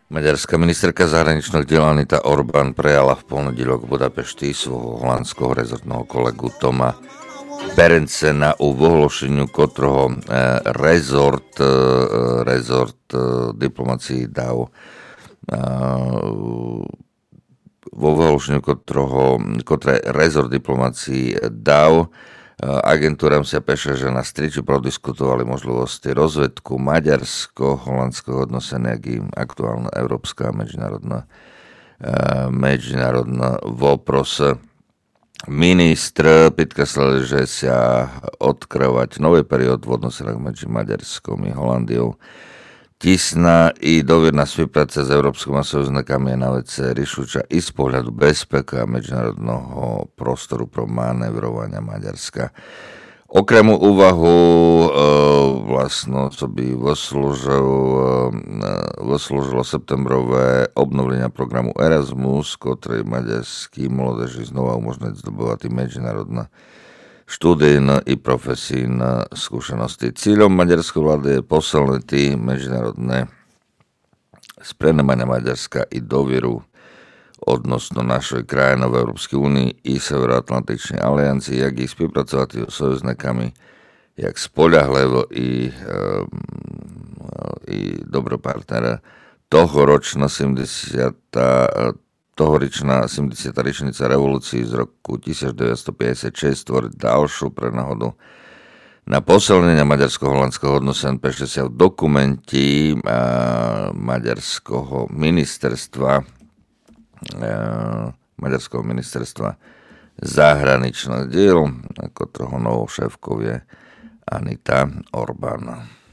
Maďarská ministerka zahraničných diel Anita Orbán prejala v pondelok v Budapešti svojho holandského rezortného kolegu Toma Berencena u ohlášeniu, ktorého rezort diplomácií dal vo ohlášeniu, ktoré rezort diplomácií dal agentúram sa peše, že na striči prodiskutovali možnosti rozvedku maďarsko-holandského odnosenia, jak im aktuálna európska medzinárodná vopros. Ministr podkreslil, že sa odkryvať nový period v odnoseniach medzi Maďarskom i Holandiou. Tisná i dovierná spolupráca s európskymi sojužníkami je na vece riešuča i z pohľadu bezpeka medzinárodného prostoru pro manévrovania Maďarska. Okrem úvahu vlastno by vyslúžilo septembrové obnovlenia programu Erasmus, ktorý maďarský mládeži znova umožňuje zdobovať medzinárodná študijné i profesijné skúsenosti. Cíľom maďarskej vlády je posilniť medzinárodné sprenemania Maďarska i dovieru odnosno našej krajiny v Európskej únii i Severoatlantičnej aliancii, jak i spolupracovať s sojužníkami, jak spoľahlivo i dobro partnera. Tohoročná 70. ročnica revolúcii z roku 1956 tvoriť ďalšiu prenáhodu na posilnenie maďarsko-holandského odnosenia pešte sa v dokumenti maďarského ministerstva zahraničných diel, ako toho novou šéfkou je Anita Orbán.